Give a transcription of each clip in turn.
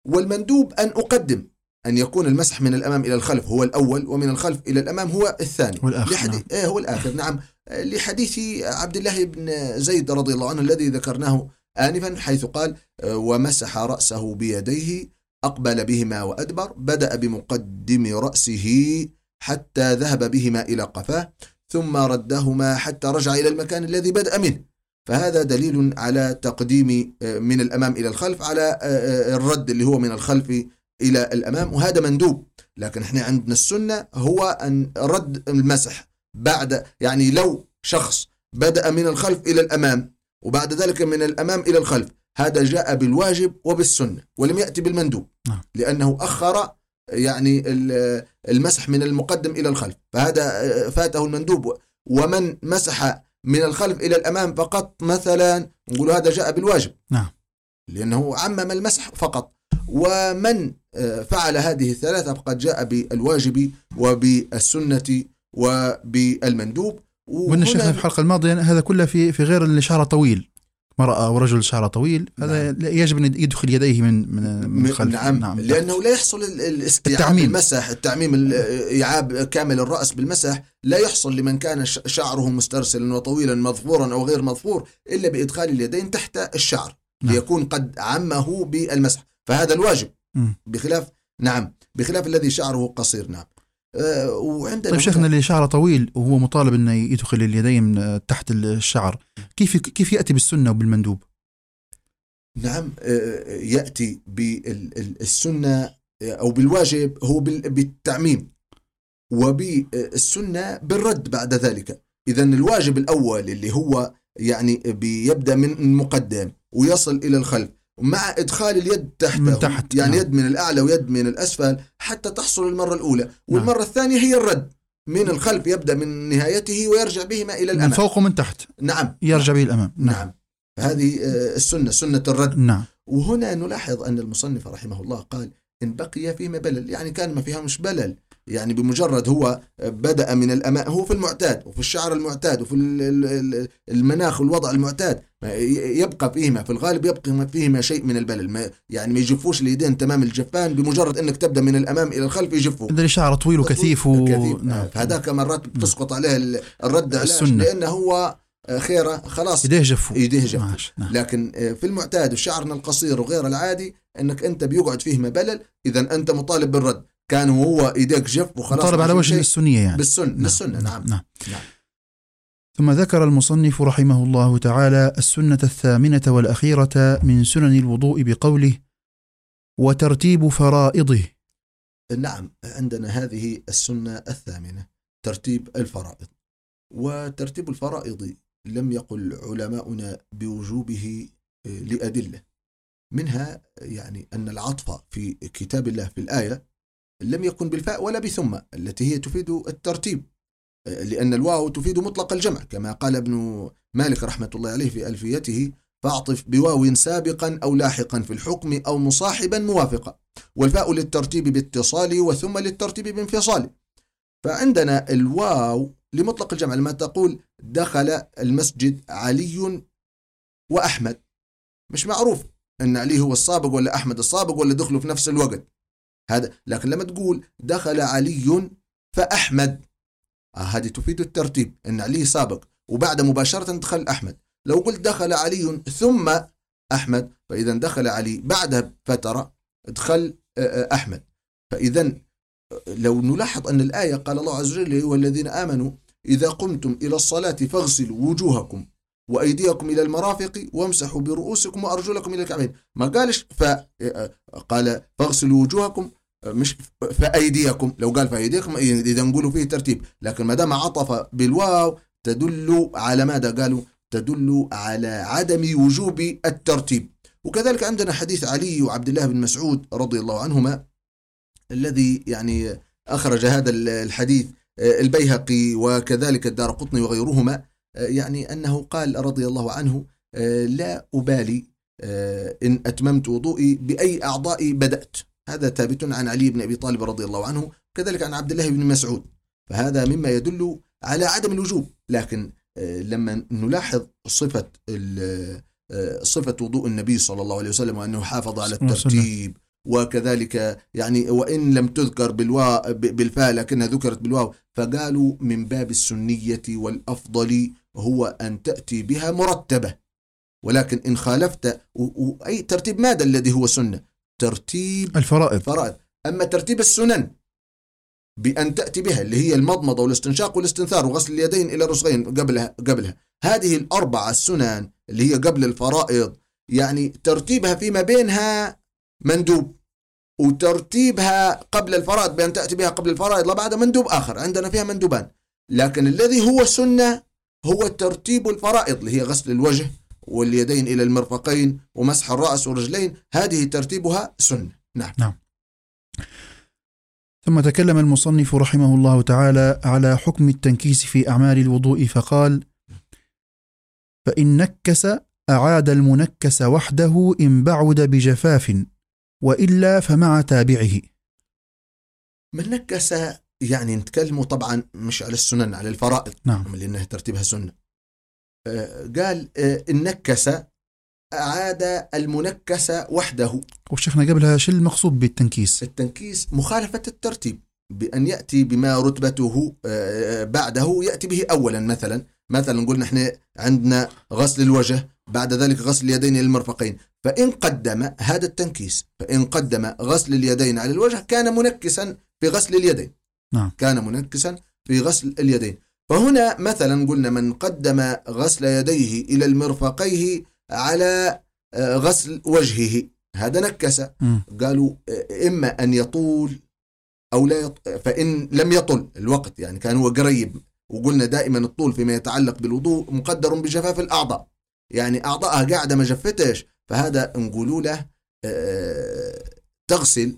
والمندوب أن أقدم أن يكون المسح من الأمام إلى الخلف هو الأول، ومن الخلف إلى الأمام هو الثاني والآخر. هو الآخر. نعم، لحديث عبد الله بن زيد رضي الله عنه الذي ذكرناه آنفا، حيث قال: ومسح رأسه بيديه أقبل بهما وأدبر، بدأ بمقدم رأسه حتى ذهب بهما إلى قفاه، ثم ردهما حتى رجع إلى المكان الذي بدأ منه. فهذا دليل على تقديم من الأمام إلى الخلف، على الرد اللي هو من الخلف إلى الأمام، وهذا مندوب. لكن احنا عندنا السنة هو أن رد المسح بعد، يعني لو شخص بدأ من الخلف إلى الأمام وبعد ذلك من الأمام إلى الخلف، هذا جاء بالواجب وبالسنة ولم يأتي بالمندوب، لأنه أخر يعني المسح من المقدم إلى الخلف، فهذا فاته المندوب. ومن مسح من الخلف إلى الأمام فقط مثلا نقول هذا جاء بالواجب، لأنه عمم المسح فقط. ومن فعل هذه الثلاثة فقد جاء بالواجب وبالسنة وبالمندوب. وإن شيخنا في الحلقة الماضية هذا كله في غير اللي شعره طويل، مرأة ورجل شعره طويل، هذا يجب أن يدخل يديه من الخلف. نعم، لأنه لا يحصل الاستيعاب بالمسح، التعميم، إعاب كامل الرأس بالمسح لا يحصل لمن كان شعره مسترسلا وطويلا مظفورا أو غير مظفور إلا بإدخال اليدين تحت الشعر ليكون قد عمه بالمسح، فهذا الواجب. بخلاف الذي شعره قصير. نعم. طيب شيخنا اللي شعره طويل وهو مطالب أنه يدخل اليدين من تحت الشعر، كيف يأتي بالسنة وبالمندوب؟ نعم، يأتي بالسنة أو بالواجب هو بالتعميم، وبالسنة بالرد بعد ذلك. إذن الواجب الأول اللي هو يعني بيبدأ من المقدم ويصل إلى الخلف مع إدخال اليد تحت يعني يد من الأعلى ويد من الأسفل حتى تحصل المرة الأولى، والمرة الثانية هي الرد من الخلف، يبدأ من نهايته ويرجع بهما إلى الأمام، من فوق ومن تحت. نعم، يرجع به الأمام. نعم. هذه السنة، سنة الرد. نعم. وهنا نلاحظ أن المصنف رحمه الله قال إن بقي فيهما بلل، يعني كان ما فيها مش بلل، يعني بمجرد هو بدأ من الأمام، هو في المعتاد وفي الشعر المعتاد وفي المناخ والوضع المعتاد، يبقى فيهما في الغالب يبقى فيهما شيء من البلل، يعني ما يجفوش اليدين تمام الجفان، بمجرد أنك تبدأ من الأمام إلى الخلف يجفوا. اللي شعره طويل وكثيف نعم. فهذاك مرات بتسقط عليه الرد السنة، لأنه هو خيره خلاص يديه جفوا. لكن في المعتاد وشعرنا القصير وغير العادي أنك أنت بيقعد فيه مبلل، إذا أنت مطالب بالرد، كان وهو إيديك جف وخلاص، مطالب على وجه السنية يعني بالسنة. نعم. ثم ذكر المصنف رحمه الله تعالى السنة 8 والأخيرة من سنن الوضوء بقوله وترتيب فرائضه. نعم، عندنا هذه السنة 8 ترتيب الفرائض. وترتيب الفرائض لم يقل علماؤنا بوجوبه لأدلة، منها يعني أن العطف في كتاب الله في الآية لم يكن بالفاء ولا بثم التي هي تفيد الترتيب، لأن الواو تفيد مطلق الجمع، كما قال ابن مالك رحمة الله عليه في ألفيته فاعطف بواو سابقا أو لاحقا في الحكم أو مصاحبا موافقا، والفاء للترتيب باتصال وثم للترتيب بانفصال. فعندنا الواو لمطلق الجمع، لما تقول دخل المسجد علي وأحمد، مش معروف أن علي هو السابق ولا أحمد السابق ولا دخلوا في نفس الوقت هذا، لكن لما تقول دخل علي فأحمد، هذه تفيد الترتيب، أن علي سابق وبعد مباشرة دخل أحمد. لو قلت دخل علي ثم أحمد، فإذا دخل علي بعد فترة دخل أحمد. فإذا لو نلاحظ أن الآية قال الله عز وجل والذين آمنوا إذا قمتم إلى الصلاة فاغسلوا وجوهكم وأيديكم إلى المرافق وامسحوا برؤوسكم وأرجلكم إلى الكعبين، ما قالش قال فاغسلوا وجوهكم مش فأيديكم، لو قال فأيديكم إذا نقولوا فيه ترتيب، لكن ما دام عطف بالواو تدل على ماذا؟ قالوا تدل على عدم وجوب الترتيب. وكذلك عندنا حديث علي وعبد الله بن مسعود رضي الله عنهما الذي يعني أخرج هذا الحديث البيهقي وكذلك الدارقطني وغيرهما، يعني أنه قال رضي الله عنه لا أبالي إن أتممت وضوئي بأي أعضاء بدأت. هذا ثابت عن علي بن أبي طالب رضي الله عنه، كذلك عن عبد الله بن مسعود، فهذا مما يدل على عدم الوجوب. لكن لما نلاحظ صفة وضوء النبي صلى الله عليه وسلم وأنه حافظ على الترتيب وكذلك يعني وإن لم تذكر بالفاء لكنها ذكرت بالواو، فقالوا من باب السنية والأفضل هو أن تأتي بها مرتبة. ولكن إن خالفت أي ترتيب ماذا الذي هو سنة؟ ترتيب الفرائض. أما ترتيب السنن بأن تأتي بها اللي هي المضمضة والاستنشاق والاستنثار وغسل اليدين إلى الرسغين قبلها هذه الأربعة السنن اللي هي قبل الفرائض، يعني ترتيبها فيما بينها مندوب، وترتيبها قبل الفرائض بأن تأتي بها قبل الفرائض لا بعد مندوب آخر، عندنا فيها مندوبان. لكن الذي هو سنة هو ترتيب الفرائض اللي هي غسل الوجه واليدين إلى المرفقين ومسح الرأس والرجلين، هذه ترتيبها سنة. نعم. ثم تكلم المصنف رحمه الله تعالى على حكم التنكيس في أعمال الوضوء فقال: فإن نكس أعاد المنكس وحده إن بعد بجفاف، وإلا فمع تابعه. من نكس يعني نتكلموا طبعا مش على السنن، على الفرائض. نعم. لأنها ترتيبها سنة. قال إن نكس أعاد المنكس وحده. وشيخنا قبلها شو المقصود بالتنكيس؟ التنكيس مخالفة الترتيب، بأن يأتي بما رتبته بعده يأتي به أولا. مثلا قلنا احنا عندنا غسل الوجه، بعد ذلك غسل اليدين إلى المرفقين، فإن قدم هذا التنكيس، فإن قدم غسل اليدين على الوجه كان منكسا في غسل اليدين. نعم. كان منكسا في غسل اليدين. فهنا مثلا قلنا من قدم غسل يديه إلى المرفقيه على غسل وجهه هذا نكس. قالوا إما أن يطول أو لا فإن لم يطل الوقت، يعني كان هو قريب، وقلنا دائما الطول فيما يتعلق بالوضوء مقدر بجفاف الأعضاء، يعني أعضاءها قاعدة ما جفتش، فهذا نقولوا له تغسل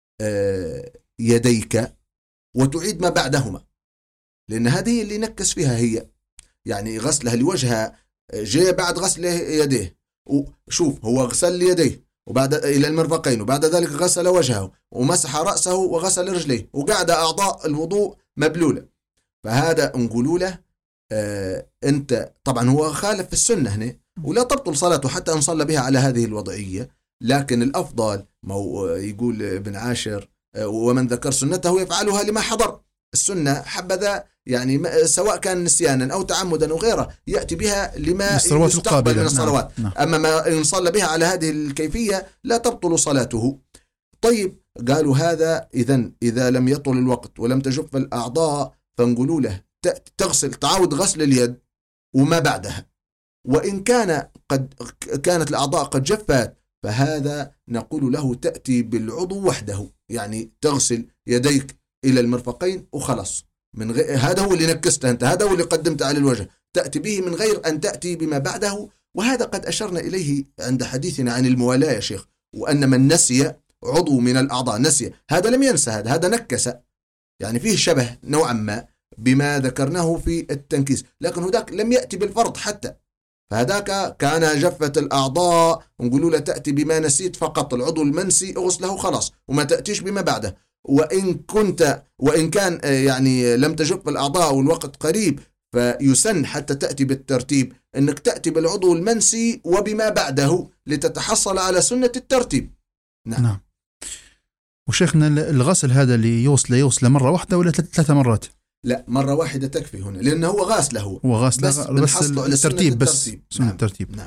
يديك وتعيد ما بعدهما، لأن هذه اللي نكس فيها هي، يعني غسلها لوجهها جاء بعد غسل يديه، وشوف هو غسل يديه وبعد إلى المرفقين، وبعد ذلك غسل وجهه ومسح رأسه وغسل رجليه، وقعد أعضاء الوضوء مبلولة، فهذا نقولوا له أنت طبعا هو خالف في السنة هنا، ولا تبطل صلاته حتى أن صلى بها على هذه الوضعية. لكن الأفضل يقول ابن عاشر ومن ذكر سنته يفعلها لما حضر. السنة حبذا يعني سواء كان نسيانا أو تعمدا أو غيره يأتي بها لما يستقبل من الصلوات. نعم. أما ما إن صلى بها على هذه الكيفية لا تبطل صلاته. طيب قالوا هذا إذا لم يطل الوقت ولم تجف الأعضاء فنقولوا له تغسل تعود غسل اليد وما بعدها، وإن كانت الأعضاء قد جفت فهذا نقول له تأتي بالعضو وحده، يعني تغسل يديك إلى المرفقين وخلص، من غير هذا هو اللي نكسته أنت، هذا هو اللي قدمت على الوجه، تأتي به من غير أن تأتي بما بعده. وهذا قد أشرنا إليه عند حديثنا عن الموالاة يا شيخ، وأن من نسي عضو من الأعضاء نسي، هذا لم ينسى، هذا نكس، يعني فيه شبه نوعا ما بما ذكرناه في التنكيس، لكن هذاك لم يأتي بالفرض حتى، فهذاك كان جفة الأعضاء نقولوا له تأتي بما نسيت فقط، العضو المنسي اغسله خلاص وما تأتيش بما بعده. وإن كان يعني لم تجف الأعضاء والوقت قريب فيسن حتى تأتي بالترتيب أنك تأتي بالعضو المنسي وبما بعده لتتحصل على سنة الترتيب. نعم. وشيخنا الغسل هذا اللي يوصل مرة واحدة ولا 3 مرات؟ لا، مرة واحدة تكفي هنا، لأنه هو غاسله، هو غاسله بس الترتيب، بس سنة الترتيب.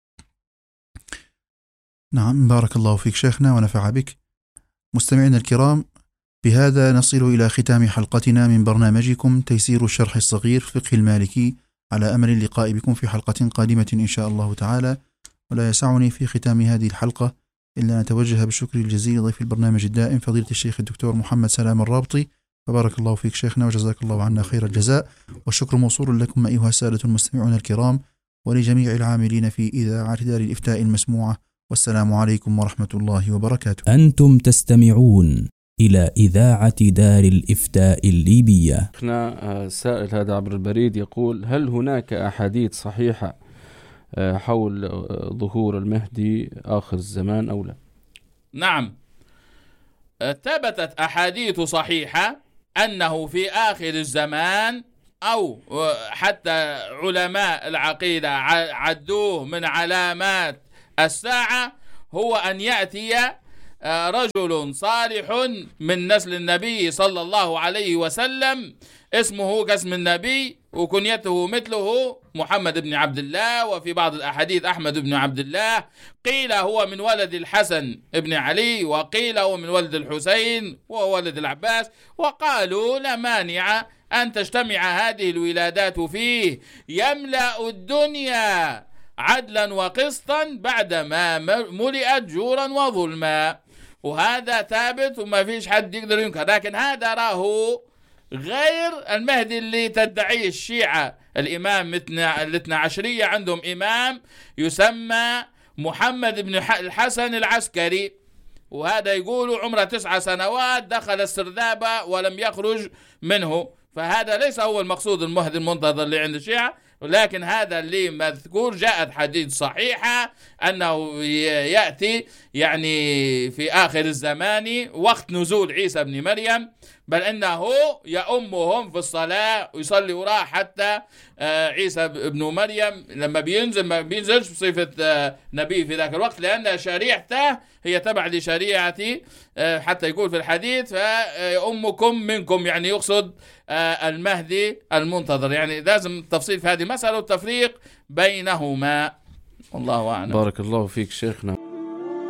نعم. بارك الله فيك شيخنا ونفع بك. مستمعينا الكرام، بهذا نصل إلى ختام حلقتنا من برنامجكم تيسير الشرح الصغير فقه المالكي، على أمل اللقاء بكم في حلقة قادمة إن شاء الله تعالى. ولا يسعني في ختام هذه الحلقة إلا أن أتوجه بالشكر الجزيل لضيف البرنامج الدائم فضيلة الشيخ الدكتور محمد سلام الرابطي، فبارك الله فيك شيخنا وجزاك الله عنا خير الجزاء، والشكر موصول لكم أيها السادة المستمعون الكرام، ولجميع العاملين في إذاعة دار الإفتاء المسموعة، والسلام عليكم ورحمة الله وبركاته. أنتم تستمعون إلى إذاعة دار الإفتاء الليبية. السائل هذا عبر البريد يقول: هل هناك أحاديث صحيحة حول ظهور المهدي آخر الزمان أو لا؟ نعم، ثبتت أحاديث صحيحة أنه في آخر الزمان، أو حتى علماء العقيدة عدوه من علامات الساعة، هو أن يأتي رجل صالح من نسل النبي صلى الله عليه وسلم اسمه كاسم النبي وكنيته مثله محمد بن عبد الله، وفي بعض الأحاديث أحمد بن عبد الله، قيل هو من ولد الحسن بن علي، وقيل هو من ولد الحسين وهو ولد العباس، وقالوا لا مانع أن تجتمع هذه الولادات فيه، يملأ الدنيا عدلا وقسطا بعدما ملئت جورا وظلما. وهذا ثابت وما فيش حد يقدر ينكر، لكن هذا راه غير المهدي اللي تدعيه الشيعة. الإمام الاثنى عشرية عندهم إمام يسمى محمد بن الحسن العسكري، وهذا يقولوا عمره 9 سنوات دخل السردابة ولم يخرج منه، فهذا ليس هو المقصود المهدي المنتظر اللي عند الشيعة، ولكن هذا اللي مذكور جاءت حديث صحيحة أنه يأتي يعني في آخر الزمان وقت نزول عيسى بن مريم، بل أنه يأمهم في الصلاة ويصلي وراه حتى عيسى بن مريم لما بينزل ما بينزلش بصفة نبي في ذاك الوقت، لأن شريعته هي تبع لشريعتي، حتى يقول في الحديث فأمكم منكم، يعني يقصد المهدي المنتظر. يعني لازم التفصيل في هذه المسألة والتفريق بينهما، والله أعلم. بارك الله فيك شيخنا.